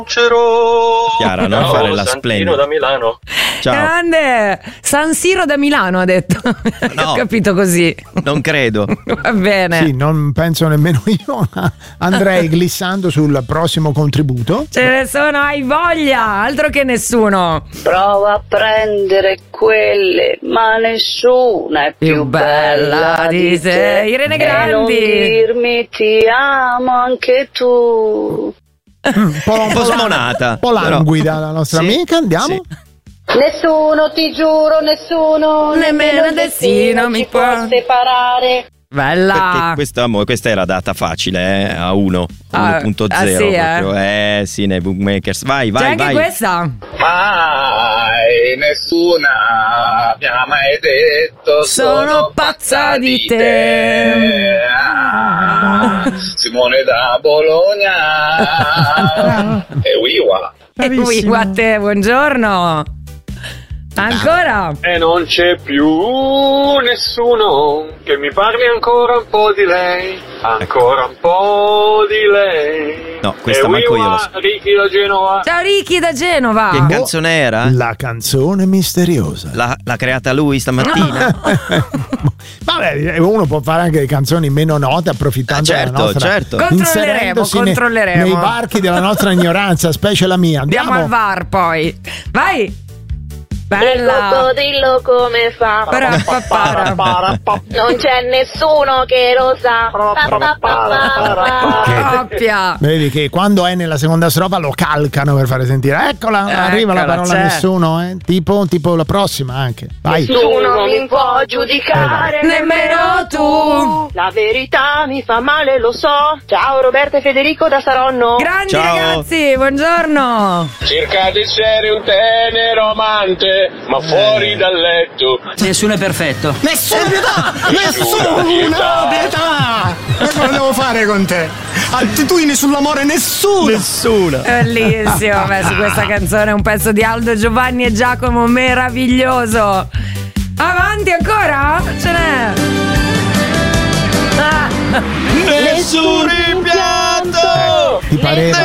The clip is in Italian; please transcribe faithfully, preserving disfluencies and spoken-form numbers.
Chiara, non Ciao, fare la San splendida. Siro da Milano. Ciao. Grande San Siro da Milano, ha detto. No. Ho capito così. Non credo. Va bene. Sì, non penso nemmeno io. Andrei glissando sul prossimo contributo. Ce ne sono, hai voglia, altro che nessuno. Prova a prendere quelle, ma nessuna è più, Più bella di te. Irene E non Grandi. dirmi ti amo anche tu. Un po', Un po' smonata. un po' languida la nostra Sì, amica, andiamo. sì. Nessuno, ti giuro, nessuno, Nemmeno il destino mi ci può può separare. Bella. Perché questa, mo- questa era data facile, eh, a uno, Ah, uno punto zero. ah, sì, eh? proprio. eh sì, nei bookmakers. Vai, C'è vai, anche vai. questa. Mai nessuna mi ha mai detto Sono pazza di te. Ah, Simone da Bologna e Wiwa. E qui a te, buongiorno. Ancora? E non c'è più nessuno che mi parli ancora un po' di lei, ancora un po' di lei. No, questa e manco io Wiwa, lo so. Ricky da Genova. Ciao Ricky da Genova. Che canzone era? La canzone misteriosa. L'ha, l'ha creata lui stamattina? Vabbè, uno può fare anche canzoni meno note approfittando Ah, certo, della nostra certo. Controlleremo, inserendosi ne- controlleremo. nei varchi della nostra ignoranza, specie la mia. Andiamo Andiamo, al V A R poi. Vai. Il Bella. coccodrillo come fa? Para-pa-para. Non c'è nessuno che lo sa. Coppia. Vedi che quando è nella seconda strofa lo calcano per fare sentire. Eccola, arriva la Eccola, parola c'è. nessuno, eh? Tipo, tipo la prossima anche. Vai. Nessuno mi può giudicare, Nemmeno tu. La verità mi fa male, lo so. Ciao Roberto e Federico da Saronno. Grandi Ciao. ragazzi, buongiorno. Cerca di essere un tenero amante, ma fuori dal letto. Nessuno è perfetto. Nessuna pietà! Nessuna pietà! Ma cosa devo fare con te? Attitudine sull'amore, nessuno! Nessuna. Bellissimo. Beh, su questa canzone un pezzo di Aldo, Giovanni e Giacomo meraviglioso. Avanti ancora? Ce n'è. Ah. Nessun rimpianto. Ti pareva?